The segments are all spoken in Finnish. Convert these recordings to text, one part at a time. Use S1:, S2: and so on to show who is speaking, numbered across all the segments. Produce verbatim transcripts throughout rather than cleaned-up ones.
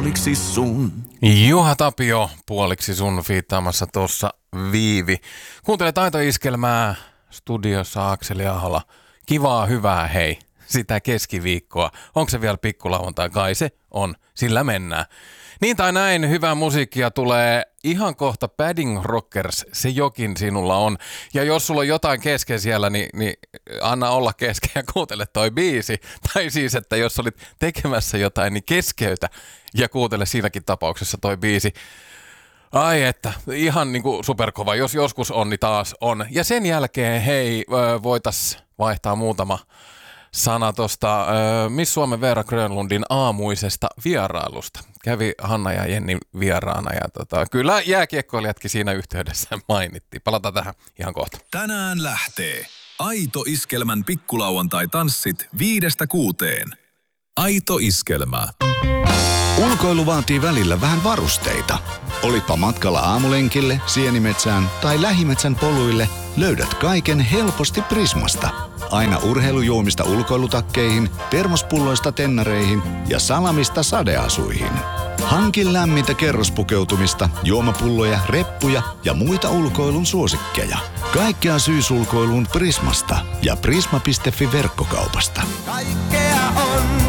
S1: puoliksi sun.
S2: Juha Tapio puoliksi sun fiittaamassa tuossa Viivi. Kuuntele Taitoiskelmää studiossa Akseli Ahola. Kivaa, hyvää, hei. Sitä keskiviikkoa. Onko se vielä pikkulauantai? Kai se on. Sillä mennään. Niin tai näin, hyvää musiikkia tulee ihan kohta Padding Rockers, se jokin sinulla on. Ja jos sulla on jotain kesken siellä, niin, niin anna olla kesken ja kuuntele toi biisi. Tai siis, että jos olit tekemässä jotain, niin keskeytä ja kuuntele siinäkin tapauksessa toi biisi. Ai että, ihan niinku superkova. Jos joskus on, niin taas on. Ja sen jälkeen, hei, voitais vaihtaa muutama sana tuosta Miss Suomen Veera Grönlundin aamuisesta vierailusta. Kävi Hanna ja Jenni vieraana ja tota, kyllä jääkiekkoilijatkin siinä yhteydessä mainittiin. Palataan tähän ihan kohta.
S3: Tänään lähtee Aito Iskelmän pikkulauantai-tanssit viidestä kuuteen. Aito Iskelmä.
S4: Ulkoilu vaatii välillä vähän varusteita. Olitpa matkalla aamulenkille, sienimetsään tai lähimetsän poluille, löydät kaiken helposti Prismasta. Aina urheilujuomista ulkoilutakkeihin, termospulloista tennareihin ja salamista sadeasuihin. Hankin lämmintä kerrospukeutumista, juomapulloja, reppuja ja muita ulkoilun suosikkeja. Kaikkea syysulkoiluun Prismasta ja prisma piste fi verkkokaupasta.
S1: Kaikkea on.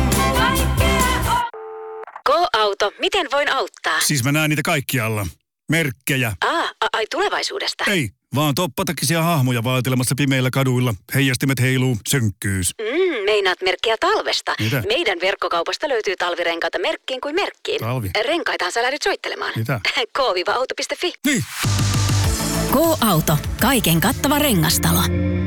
S5: Go-auto, miten voin auttaa?
S6: Siis mä näen niitä kaikkialla. Merkkejä.
S5: Aa, a- ai tulevaisuudesta?
S6: Ei, vaan toppatakisia hahmoja vaatelemassa pimeillä kaduilla. Heijastimet heiluu, synkkyys.
S5: Mm, meinaat merkkejä talvesta.
S6: Mitä?
S5: Meidän verkkokaupasta löytyy talvirenkaita merkkiin kuin merkkiin.
S6: Talvi?
S5: Renkaitahan sä lähdet soittelemaan.
S6: Mitä?
S5: k auto piste fi.
S6: Niin.
S7: Go-auto. Kaiken kattava rengastalo.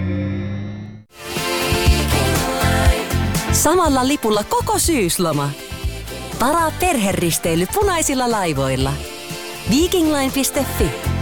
S8: Samalla lipulla koko syysloma. Varaa perheristeily punaisilla laivoilla. Vikingline piste fi.